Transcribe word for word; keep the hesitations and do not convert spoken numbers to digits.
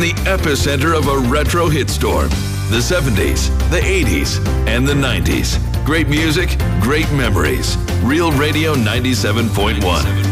in the epicenter of a retro hit storm. The seventies, the eighties, and the nineties. Great music, great memories. Real Radio ninety-seven point one.